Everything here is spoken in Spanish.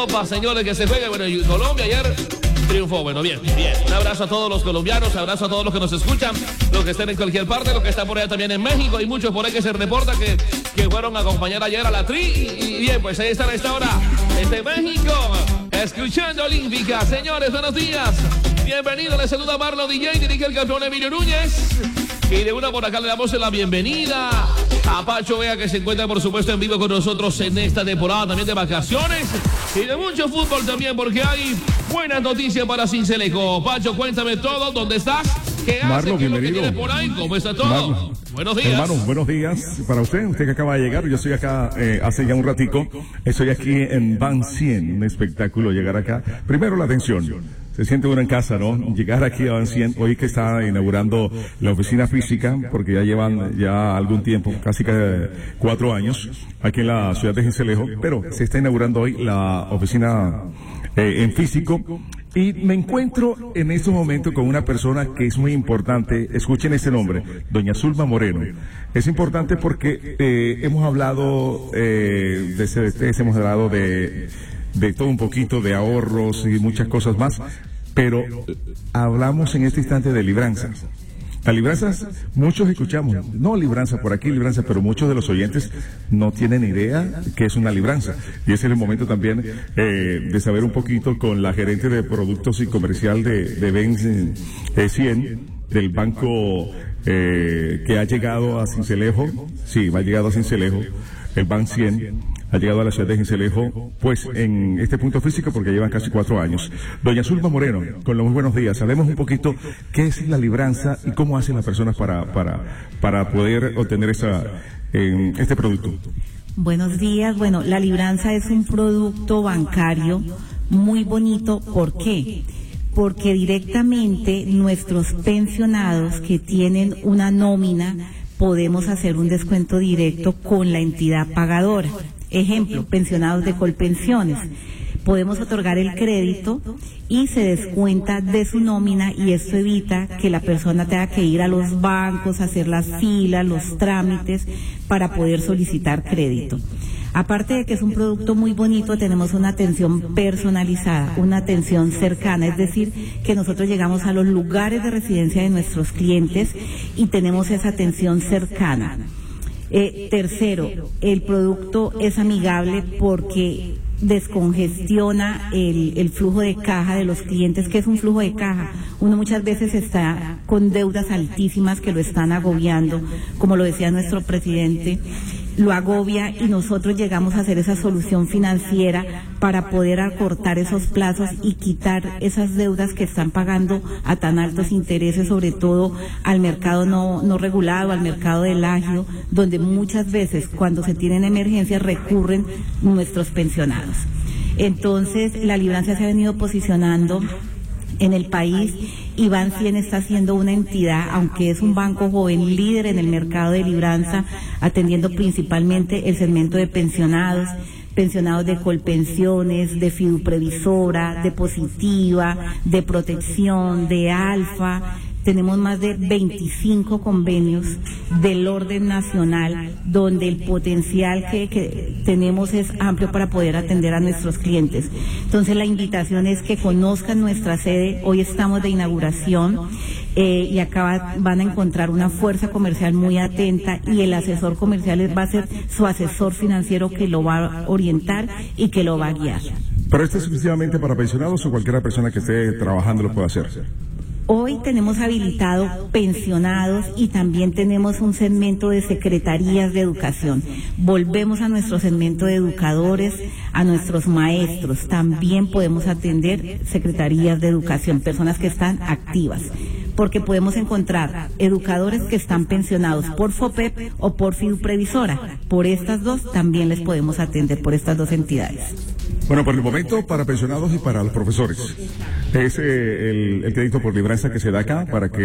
Copa, señores, que se juegue. Bueno, y Colombia ayer triunfó. Bueno, bien. Un abrazo a todos los colombianos, abrazo a todos los que nos escuchan, los que estén en cualquier parte, los que están por allá también en México. Hay muchos por ahí que se reporta que fueron a acompañar ayer a la Tri. Y bien, pues ahí están a esta hora desde México, escuchando Olímpica. Señores, buenos días. Bienvenido, les saluda Marlon DJ, dirige el campeón Emilio Núñez. Y de una por acá le damos la bienvenida a Pacho Vea, que se encuentra por supuesto en vivo con nosotros en esta temporada también de vacaciones y de mucho fútbol también, porque hay buenas noticias para Sincelejo. Pacho, cuéntame todo, ¿dónde estás? ¿Qué haces? Marlon, ¿Qué es lo que bienvenido. tienes por ahí? ¿Cómo está todo? Marlon. Buenos días. Hermano, buenos días para usted que acaba de llegar. Yo estoy acá hace ya un ratico. Estoy aquí en Van 100, un espectáculo llegar acá. Primero la atención. Se siente uno en casa, ¿no? Llegar aquí a Van 100, hoy que está inaugurando la oficina física, porque ya llevan ya algún tiempo, casi que 4 años, aquí en la ciudad de Sincelejo, pero se está inaugurando hoy la oficina en físico. Y me encuentro en estos momentos con una persona que es muy importante. Escuchen ese nombre, doña Zulma Moreno. Es importante porque hemos hablado de CDTs, hemos hablado de todo un poquito, de ahorros y muchas cosas más, pero hablamos en este instante de libranzas. Las libranzas, muchos escuchamos, no libranza por aquí, libranza, pero muchos de los oyentes no tienen idea qué es una libranza. Y ese es el momento también de saber un poquito con la gerente de productos y comercial de Ben 100, del banco que ha llegado a Sincelejo. Sí, ha llegado a Sincelejo, el Ban 100. Ha llegado a la ciudad de Sincelejo, pues en este punto físico, porque llevan casi 4 años. Doña Zulma Moreno, con los muy buenos días. Sabemos un poquito qué es la libranza y cómo hacen las personas para poder obtener este producto. Buenos días. Bueno, la libranza es un producto bancario muy bonito. ¿Por qué? Porque directamente nuestros pensionados que tienen una nómina podemos hacer un descuento directo con la entidad pagadora. Ejemplo, pensionados de Colpensiones. Podemos otorgar el crédito y se descuenta de su nómina, y esto evita que la persona tenga que ir a los bancos, hacer las filas, los trámites para poder solicitar crédito. Aparte de que es un producto muy bonito, tenemos una atención personalizada, una atención cercana, es decir, que nosotros llegamos a los lugares de residencia de nuestros clientes y tenemos esa atención cercana. Tercero, el producto es amigable porque descongestiona el flujo de caja de los clientes. ¿Qué es un flujo de caja? Uno muchas veces está con deudas altísimas que lo están agobiando, como lo decía nuestro presidente, lo agobia, y nosotros llegamos a hacer esa solución financiera para poder acortar esos plazos y quitar esas deudas que están pagando a tan altos intereses, sobre todo al mercado no regulado, al mercado del agio, donde muchas veces cuando se tienen emergencias recurren nuestros pensionados. Entonces, la libranza se ha venido posicionando en el país, y Ban 100 está siendo una entidad, aunque es un banco joven, líder en el mercado de libranza, atendiendo principalmente el segmento de pensionados de Colpensiones, de Fiduprevisora, de Positiva, de Protección, de Alfa. Tenemos más de 25 convenios del orden nacional, donde el potencial que tenemos es amplio para poder atender a nuestros clientes. Entonces, la invitación es que conozcan nuestra sede. Hoy estamos de inauguración y acá van a encontrar una fuerza comercial muy atenta, y el asesor comercial va a ser su asesor financiero, que lo va a orientar y que lo va a guiar. ¿Pero esto es exclusivamente para pensionados o cualquier persona que esté trabajando lo puede hacer? Hoy tenemos habilitado pensionados y también tenemos un segmento de secretarías de educación. Volvemos a nuestro segmento de educadores, a nuestros maestros. También podemos atender secretarías de educación, personas que están activas, porque podemos encontrar educadores que están pensionados por FOPEP o por Fiduprevisora. Por estas dos también les podemos atender, por estas dos entidades. Bueno, por el momento, para pensionados y para los profesores, es el crédito por libranza que se da acá para que